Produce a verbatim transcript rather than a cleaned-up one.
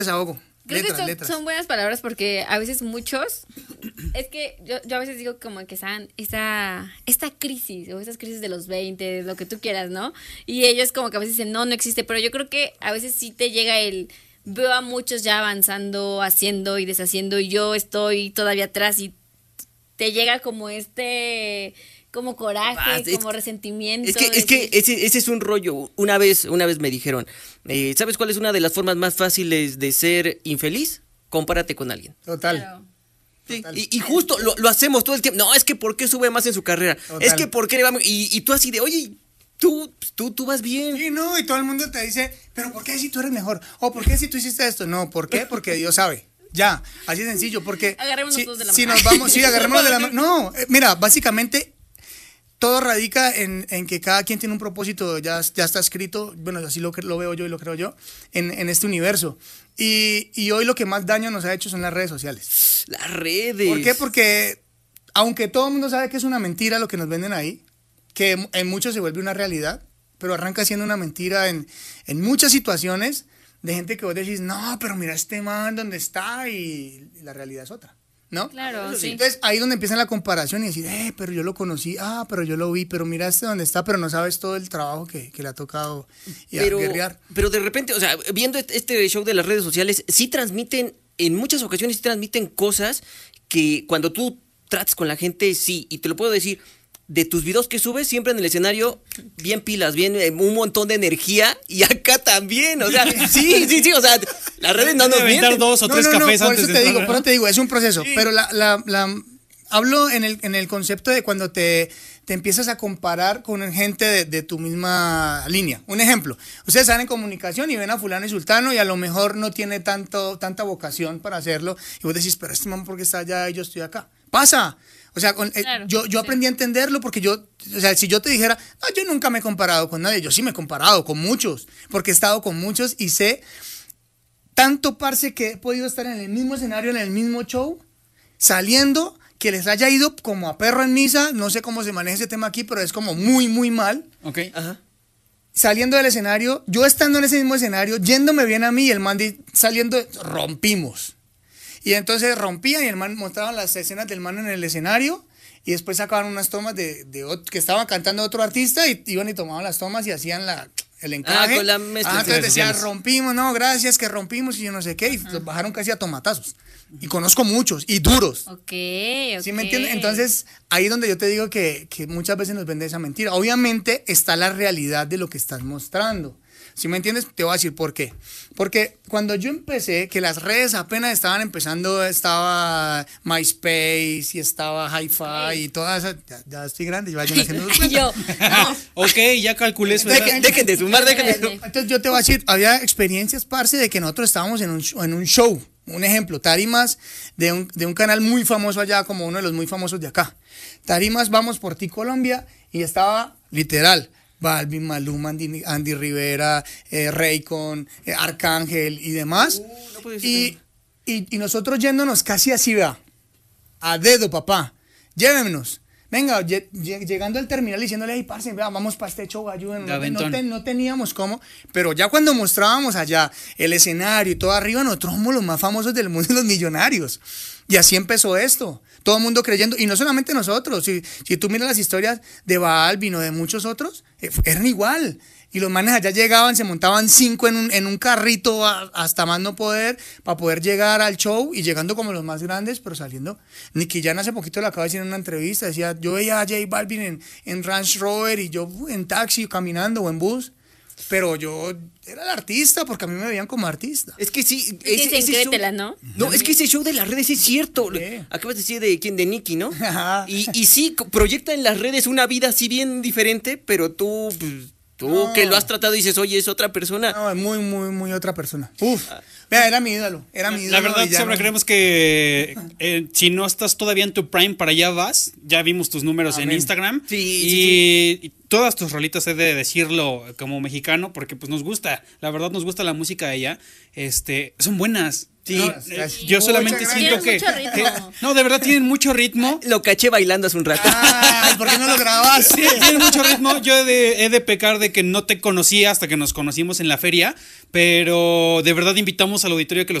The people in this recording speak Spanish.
desahogo. Creo letras, que son, letras. son buenas palabras porque a veces muchos, es que yo, yo a veces digo como que están esa, esta crisis o esas crisis de los veinte, lo que tú quieras, ¿no? Y ellos como que a veces dicen, no, no existe, pero yo creo que a veces sí te llega el, veo a muchos ya avanzando, haciendo y deshaciendo y yo estoy todavía atrás y te llega como este... como coraje, Ah, es- como resentimiento. Es que, es que ese, ese es un rollo. Una vez, una vez me dijeron, eh, ¿sabes cuál es una de las formas más fáciles de ser infeliz? Compárate con alguien. Total. Claro. Sí, Total. y, y justo lo, lo hacemos todo el tiempo. No, es que ¿por qué sube más en su carrera? Total. Es que ¿por qué le va muy-? Y, y tú así de, oye, tú, tú, tú vas bien. Sí, no, y todo el mundo te dice, pero ¿por qué si tú eres mejor? O ¿por qué si tú hiciste esto? No, ¿por qué? Porque Dios sabe. Ya, así de sencillo, porque... Agarrémonos si, todos de la si mano. nos vamos, sí, agarrémonos de la mano. No, eh, mira, básicamente... Todo radica en, en que cada quien tiene un propósito, ya, ya está escrito, bueno, así lo, lo veo yo y lo creo yo, en, en este universo. Y, y hoy lo que más daño nos ha hecho son las redes sociales. Las redes. ¿Por qué? Porque aunque todo el mundo sabe que es una mentira lo que nos venden ahí, que en muchos se vuelve una realidad, pero arranca siendo una mentira en, en muchas situaciones de gente que vos decís, no, pero mira este man donde está y, y la realidad es otra. ¿No? Claro, sí. Entonces ahí es donde empieza la comparación y decir, eh, pero yo lo conocí, ah, pero yo lo vi, pero mira este donde está, pero no sabes todo el trabajo que, que le ha tocado y a pero, guerrear. pero de repente, o sea, viendo este show de las redes sociales, sí transmiten, en muchas ocasiones sí transmiten cosas que cuando tú tratas con la gente, sí, y te lo puedo decir, de tus videos que subes, siempre en el escenario, bien pilas, bien, eh, un montón de energía, y acá también, o sea, sí, sí, sí, o sea, las redes no nos Debe aventar mienten. dos o No, tres no, no, cafés por antes eso de te digo, entrar. por eso te digo, es un proceso, pero la, la, la, hablo en el, en el concepto de cuando te, te empiezas a comparar con gente de, de tu misma línea. Un ejemplo, ustedes están en comunicación y ven a fulano y sultano y a lo mejor no tiene tanto, tanta vocación para hacerlo y vos decís, pero este man porque está allá y yo estoy acá. ¡Pasa! O sea, con, eh, Claro, yo, yo sí. aprendí a entenderlo porque yo, o sea, si yo te dijera, no, yo nunca me he comparado con nadie, yo sí me he comparado con muchos, porque he estado con muchos y sé tanto, parce, que he podido estar en el mismo escenario, en el mismo show, saliendo, que les haya ido como a perro en misa, no sé cómo se maneja ese tema aquí, pero es como muy, muy mal. Ok. Ajá. Saliendo del escenario, yo estando en ese mismo escenario, yéndome bien a mí y el man di- saliendo, rompimos. Y entonces rompían y el man mostraban las escenas del man en el escenario y después sacaban unas tomas de, de ot- que estaban cantando otro artista y iban y tomaban las tomas y hacían la, el encaje. Ah, con la mezcla. Ah, entonces Redes decían, sociales. rompimos, no, gracias, que rompimos y yo no sé qué. Y los bajaron casi a tomatazos. Y conozco muchos y duros. Ok, ok. ¿Sí me entiendes? Entonces, ahí es donde yo te digo que, que muchas veces nos vende esa mentira. Obviamente está la realidad de lo que estás mostrando. ¿Sí me entiendes? Te voy a decir por qué. Porque cuando yo empecé, que las redes apenas estaban empezando, estaba MySpace y estaba Hi-Fi y todas esas. Ya, ya estoy grande, ya vayan haciendo sus Y cuentas. yo, no, Ok, ya calculé su edad. Dejen, dejen de sumar, dejen de sumar. Entonces yo te voy a decir, había experiencias, parce, de que nosotros estábamos en un, sh- en un show. Un ejemplo, tarimas de un, de un canal muy famoso allá, como uno de los muy famosos de acá. Tarimas Vamos por ti Colombia y estaba literal Balvin, Maluma, Andy, Andy Rivera, eh, Raycon, eh, Arcángel y demás. Uh, no puede ser. y, y, y nosotros yéndonos casi así, vea, a dedo, papá, llévenos. Venga, lle- lle- llegando al terminal diciéndole, ay, parce, vea, vamos para este show, ayúdenos. De No, te- no, aventón. te- no teníamos cómo, pero ya cuando mostrábamos allá el escenario y todo arriba, nosotros somos los más famosos del mundo y los millonarios. Y así empezó esto. Todo el mundo creyendo, y no solamente nosotros, si, si tú miras las historias de Balvin o de muchos otros, eh, fu- eran igual. Y los manes allá llegaban, se montaban cinco en un, en un carrito a- hasta más no poder, para poder llegar al show y llegando como los más grandes, pero saliendo. Nicky Jam hace poquito le acaba de decir en una entrevista, decía, yo veía a J Balvin en, en Range Rover y yo uh, en taxi, caminando o en bus, pero yo era el artista porque a mí me veían como artista. Es que sí, dicen, ese, ese show, créetela, ¿no? no, es que ese show de las redes es cierto. Sí. Acabas de decir de quién, de Nicky, ¿no? Ajá. y, y sí, co- proyecta en las redes una vida así bien diferente, pero tú, pues, tú No. que lo has tratado dices, oye, es otra persona. No, es muy, muy, muy otra persona. Uf, vea, era mi ídolo, era mi ídolo. La verdad, y ya siempre no- creemos que eh, si no estás todavía en tu prime, para allá vas. Ya vimos tus números en Amén. Instagram. Sí, y, sí, y todas tus rolitas, he de decirlo como mexicano, porque pues nos gusta, la verdad nos gusta la música de allá. Este, son buenas. Sí. No, Gracias, eh, gracias. yo solamente Muchas siento que, gracias. Tienen mucho ritmo. que- No, de verdad tienen mucho ritmo. Lo caché bailando hace un rato. Ay, ¿por qué no lo grabaste? Sí, tienen mucho ritmo. Yo he de, he de pecar de que no te conocía hasta que nos conocimos en la feria, pero de verdad invitamos al auditorio que los